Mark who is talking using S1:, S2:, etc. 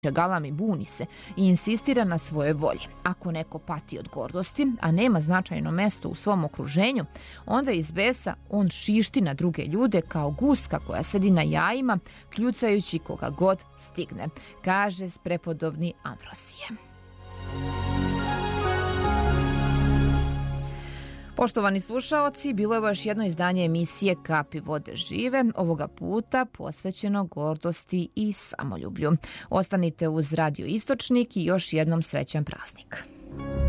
S1: galami, buni se i insistira na svojoj volji. Ako neko pati od gordosti, a nema značajno mesto u svom okruženju, onda iz besa on šišti na druge ljude kao guska koja sedi na jajima, kljucajući koga god stigne, kaže prepodobni Ambrosije. Poštovani slušaoci, bilo je ovo još jedno izdanje emisije Kapi vode žive, ovoga puta posvećeno gordosti i samoljublju. Ostanite uz Radio Istočnik i još jednom srećan praznik.